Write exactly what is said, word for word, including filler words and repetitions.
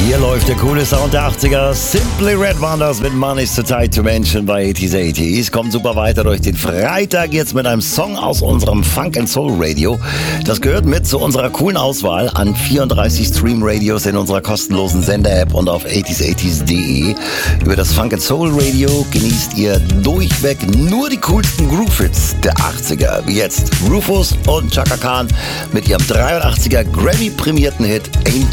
Hier läuft der coole Sound der achtziger. Simply Red Wonders mit Money's Too Tight to Mention bei eighties eighties. Kommt super weiter durch den Freitag jetzt mit einem Song aus unserem Funk and Soul Radio. Das gehört mit zu unserer coolen Auswahl an vierunddreißig Stream-Radios in unserer kostenlosen Sender-App und auf eighties eighties punkt de. Über das Funk and Soul Radio genießt ihr durchweg nur die coolsten Groove-Hits der achtziger. Wie jetzt Rufus und Chaka Khan mit ihrem dreiundachtziger Grammy-prämierten Hit Ain't